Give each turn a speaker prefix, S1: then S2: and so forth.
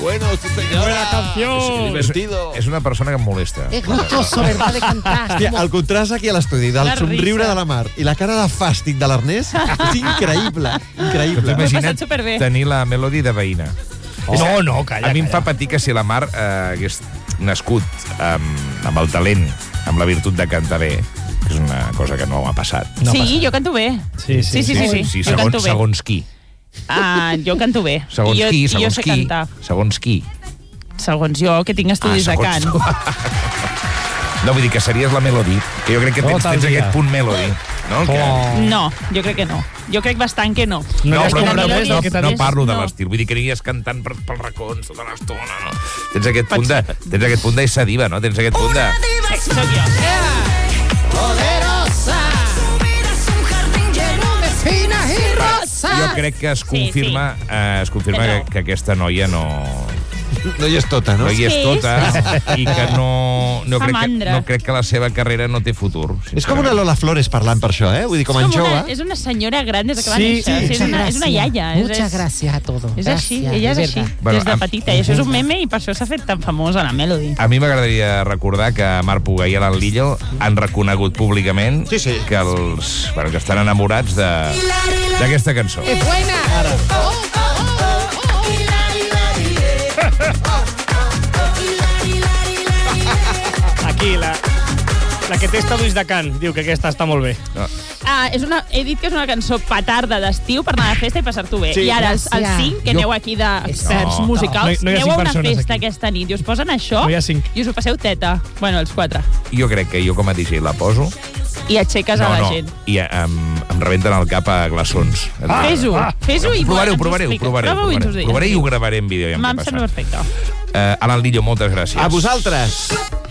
S1: bueno, sí, señora.
S2: Buena canción.
S1: És divertido.
S3: És una persona que em molesta.
S4: Es gustoso, ¿verdad? De cantar.
S5: Hòstia, el contrast aquí a l'estudi del
S6: La
S5: somriure
S6: risa.
S5: de la Mar i la cara de fàstic de l'Ernest és increïble, increïble.
S6: M'ho he
S3: Imagina't
S6: passat superbé.
S3: tenir la Melody de veïna.
S2: No, calla.
S3: A mi em fa patir que si la Mar hagués nascut amb el talent, amb la virtut de cantar bé, que és una cosa que no m'ha passat.
S2: No
S6: Sí,
S2: passa.
S6: jo canto bé.
S2: Sí.
S3: Sí,
S6: Jo canto bé.
S3: segons qui.
S6: Jo canto bé.
S3: Segons
S6: jo,
S3: qui,
S6: jo
S3: segons
S6: sé
S3: qui.
S6: cantar.
S3: Segons qui.
S6: Segons jo, que tinc estudis de cant.
S3: No, vull dir que series la Melody, que jo crec que tens
S2: Tot el dia.
S3: aquest punt Melody. No? Que...
S6: No, jo crec que no. Jo crec bastant que no.
S2: No,
S3: No,
S2: és
S3: però
S2: com
S6: la
S2: la
S6: Melody
S2: més,
S6: és-
S2: que
S3: no
S2: t'ha
S3: parlo de
S6: no.
S3: l'estil, vull dir que aniries cantant pels racons tota l'estona, no? Tens aquest punt d'ésser diva, no? Tens aquest punt de...
S6: Soc jo.
S4: Poderosa. De espinas y rosas.
S3: Jo crec que es confirma,
S6: Però-
S3: que aquesta noia no
S5: No hi és tota, no?
S3: hi és
S6: Què
S3: tota i que no
S6: Fa mandra.
S3: crec que la seva carrera no té futur.
S5: És com una Lola Flores parlant per això, eh? Vull dir, com en jove.
S6: És una senyora gran des que va
S2: Sí,
S6: néixer.
S2: sí,
S6: És una iaia.
S4: Muchas gracias a todos.
S6: És així,
S4: Gracias,
S6: ella és
S4: de
S6: així,
S4: verdad.
S3: Bueno,
S6: des de petita. I això és un meme i per això s'ha fet tan famosa la Melody.
S3: A mi m'agradaria recordar que Marc Puga i Alan Lillo han reconegut públicament
S5: Sí, sí.
S3: que que estan enamorats d'aquesta cançó.
S4: Es buena.
S2: Aquí, la que té estudis de cant, diu que aquesta està molt bé.
S3: No.
S6: He dit que és una cançó petarda d'estiu per anar de festa i passar-t'ho bé.
S5: Sí.
S6: I ara els
S4: Gràcies.
S6: 5, que aneu aquí d'experts
S3: No.
S6: musicals,
S2: No hi ha
S6: aneu a
S2: 5
S6: una
S2: persones
S6: festa
S2: aquí.
S6: aquesta nit i us posen això
S2: No hi ha 5.
S6: i us ho passeu teta. Bueno, els 4.
S3: Jo crec que jo com a DJ la poso
S6: I aixeques a la gent.
S3: i em rebenten el cap a glaçons.
S6: Fes-ho i
S3: Provareu,
S6: ens ho
S3: provareu.
S6: expliques. Prova-ho i ens ho digues.
S3: Provaré i ho gravaré en vídeo. Ja
S6: Em sembla perfecte.
S3: Alan Lillo, moltes gràcies.
S5: A vosaltres.